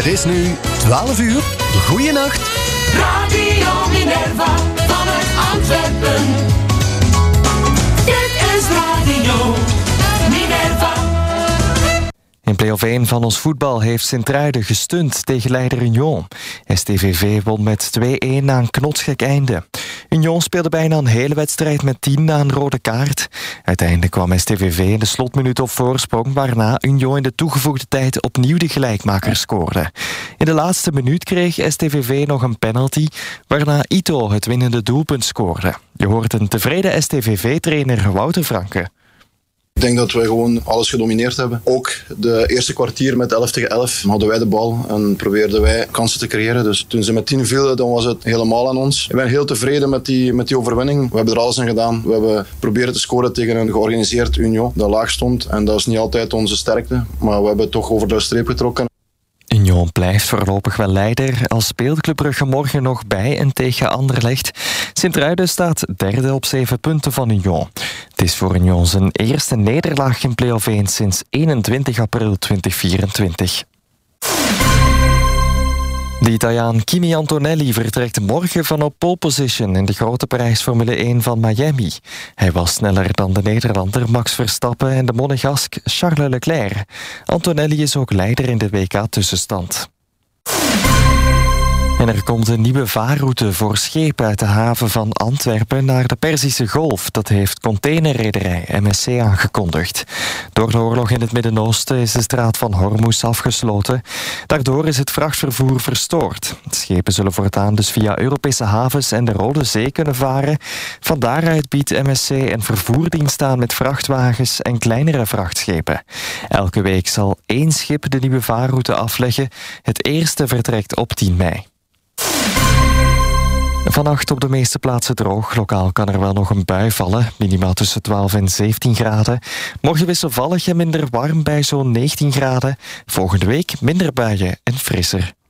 is nu 12 uur. Goeienacht. Radio Minerva vanuit Antwerpen. Dit is Radio Minerva. In play-off 1 van ons voetbal heeft Sint-Truiden gestunt tegen leider Union. STVV won met 2-1 na een knotsgek einde. Union speelde bijna een hele wedstrijd met 10 na een rode kaart. Uiteindelijk kwam STVV in de slotminuut op voorsprong, waarna Union in de toegevoegde tijd opnieuw de gelijkmaker scoorde. In de laatste minuut kreeg STVV nog een penalty, waarna Ito het winnende doelpunt scoorde. Je hoort een tevreden STVV-trainer Wouter Franke. Ik denk dat we gewoon alles gedomineerd hebben. Ook de eerste kwartier met 11 tegen 11 hadden wij de bal en probeerden wij kansen te creëren. Dus toen ze met 10 vielen, dan was het helemaal aan ons. Ik ben heel tevreden met die overwinning. We hebben er alles aan gedaan. We hebben proberen te scoren tegen een georganiseerd Union dat laag stond. En dat is niet altijd onze sterkte, maar we hebben het toch over de streep getrokken. Union blijft voorlopig wel leider, al speelt Club Brugge morgen nog bij en tegen Anderlecht. Sint-Truiden staat derde op 7 punten van Union. Het is voor Union zijn eerste nederlaag in play-off 1 sinds 21 april 2024. De Italiaan Kimi Antonelli vertrekt morgen van op pole position in de grote prijs Formule 1 van Miami. Hij was sneller dan de Nederlander Max Verstappen en de Monegask Charles Leclerc. Antonelli is ook leider in de WK-tussenstand. En er komt een nieuwe vaarroute voor schepen uit de haven van Antwerpen naar de Perzische Golf. Dat heeft containerrederij MSC aangekondigd. Door de oorlog in het Midden-Oosten is de straat van Hormuz afgesloten. Daardoor is het vrachtvervoer verstoord. Schepen zullen voortaan dus via Europese havens en de Rode Zee kunnen varen. Van daaruit biedt MSC een vervoerdienst aan met vrachtwagens en kleinere vrachtschepen. Elke week zal 1 schip de nieuwe vaarroute afleggen. Het eerste vertrekt op 10 mei. Vannacht op de meeste plaatsen droog. Lokaal kan er wel nog een bui vallen. Minimaal tussen 12 en 17 graden. Morgen wisselvallig en minder warm bij zo'n 19 graden. Volgende week minder buien en frisser.